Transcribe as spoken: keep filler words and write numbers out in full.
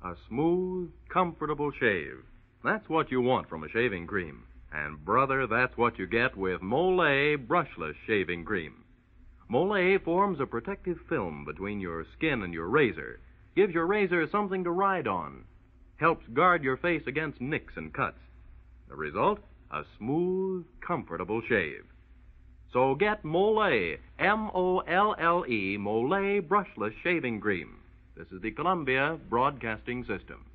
A smooth, comfortable shave. That's what you want from a shaving cream. And, brother, that's what you get with Molay Brushless Shaving Cream. Molay forms a protective film between your skin and your razor, gives your razor something to ride on, helps guard your face against nicks and cuts. The result? A smooth, comfortable shave. So get Molay, M O L L E, Molay Brushless Shaving Cream. This is the Columbia Broadcasting System.